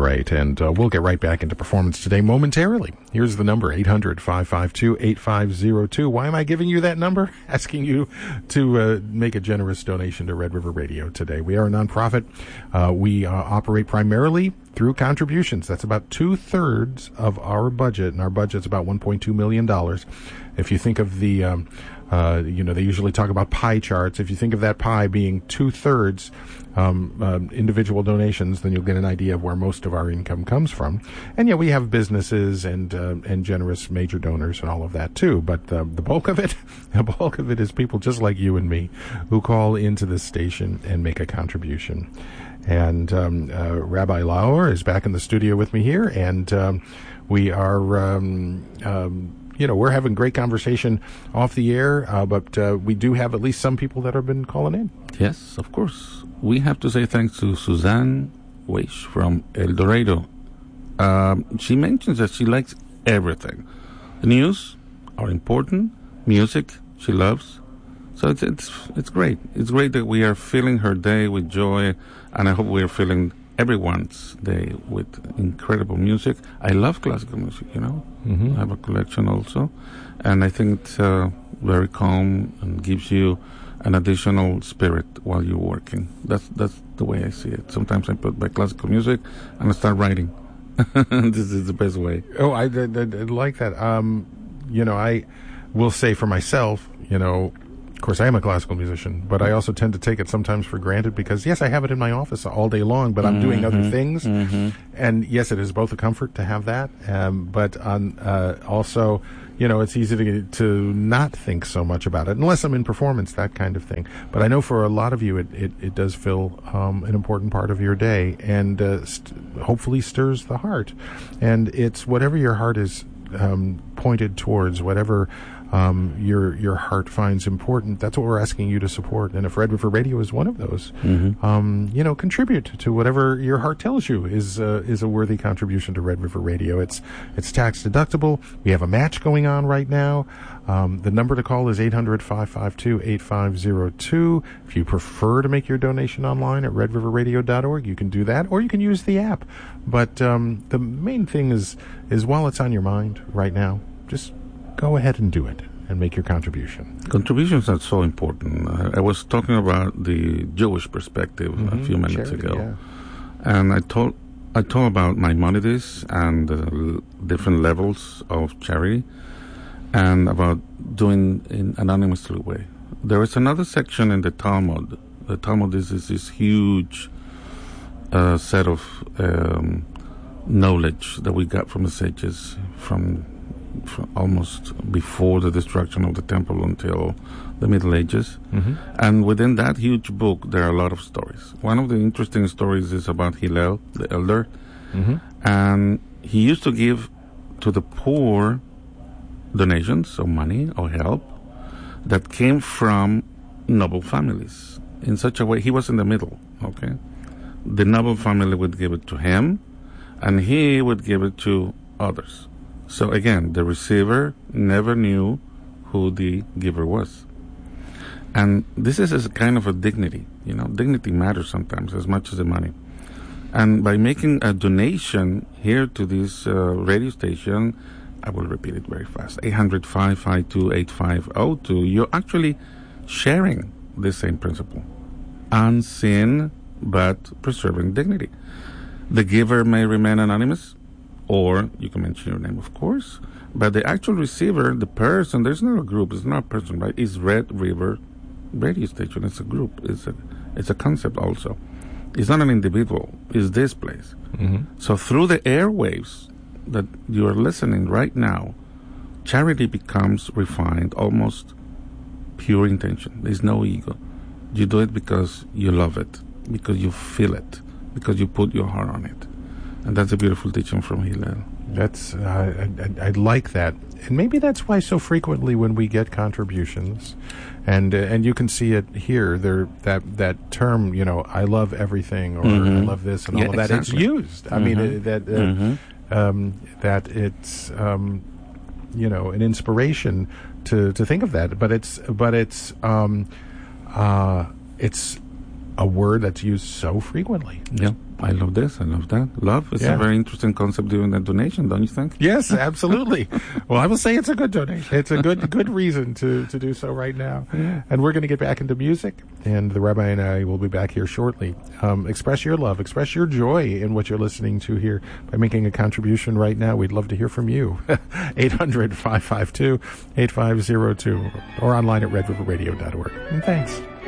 right, and we'll get right back into performance today momentarily. Here's the number, 800-552-8502. Why am I giving you that number? Asking you to make a generous donation to Red River Radio today. We are a nonprofit. We operate primarily through contributions. That's about 2/3 of our budget, and our budget's about $1.2 million. If you think of the, they usually talk about pie charts. If you think of that pie being 2/3 individual donations, then you'll get an idea of where most of our income comes from. And yeah, we have businesses and generous major donors and all of that too. But the bulk of it is people just like you and me who call into this station and make a contribution. And Rabbi Lauer is back in the studio with me here, and we are. We're having great conversation off the air, but we do have at least some people that have been calling in. Yes, of course. We have to say thanks to Suzanne Weish from El Dorado. She mentions that she likes everything. The news are important. Music, she loves. So it's great. It's great that we are filling her day with joy, and I hope we are filling everyone's day with incredible music. I love classical music, Mm-hmm. I have a collection also, and I think it's very calm and gives you an additional spirit while you're working. That's the way I see it. Sometimes I put my classical music and I start writing. This is the best way. Oh, I like that. I will say for myself, of course, I am a classical musician, but I also tend to take it sometimes for granted because, yes, I have it in my office all day long, but I'm doing other things. Mm-hmm. And, yes, it is both a comfort to have that, but also, it's easy to not think so much about it, unless I'm in performance, that kind of thing. But I know for a lot of you, it does fill an important part of your day and hopefully stirs the heart. And it's whatever your heart is pointed towards, whatever your heart finds important, that's what we're asking you to support. And if Red River Radio is one of those, contribute to whatever your heart tells you is a worthy contribution to Red River Radio. It's tax deductible. We have a match going on right now. The number to call is 800-552-8502. If you prefer to make your donation online at redriverradio.org, you can do that, or you can use the app. But the main thing is while it's on your mind right now, just go ahead and do it and make your contribution. Contributions are so important. I was talking about the Jewish perspective a few minutes ago, yeah. And I told about Maimonides and different levels of charity, and about doing in an anonymous way. There is another section in the Talmud. The Talmud is this huge set of knowledge that we got from the sages from almost before the destruction of the temple until the Middle Ages. Mm-hmm. And within that huge book, there are a lot of stories. One of the interesting stories is about Hillel, the elder. Mm-hmm. And he used to give to the poor donations of money or help that came from noble families. In such a way, he was in the middle, okay? The noble family would give it to him, and he would give it to others. So again, the receiver never knew who the giver was. And this is a kind of a dignity. Dignity matters sometimes as much as the money. And by making a donation here to this radio station, I will repeat it very fast, 800-552-8502, you're actually sharing the same principle. Unseen, but preserving dignity. The giver may remain anonymous, or you can mention your name, of course, but the actual receiver, the person, there's not a group, it's not a person, right? It's Red River Radio Station. It's a group. It's a concept also. It's not an individual. It's this place. Mm-hmm. So through the airwaves that you are listening right now, charity becomes refined, almost pure intention. There's no ego. You do it because you love it, because you feel it, because you put your heart on it. And that's a beautiful teaching from Hillel. That's I like that, and maybe that's why so frequently when we get contributions, and you can see it here, there that term, I love everything, or I love this, and all of that. Exactly. It's used. I mean that it's an inspiration to think of that, but it's a word that's used so frequently. Yeah, I love this. I love that. Love is a very interesting concept during a donation, don't you think? Yes, absolutely. Well, I will say it's a good donation. It's a good reason to do so right now. Yeah. And we're going to get back into music, and the Rabbi and I will be back here shortly. Express your love, express your joy in what you're listening to here by making a contribution right now. We'd love to hear from you. 800-552-8502 or online at redriverradio.org. And thanks.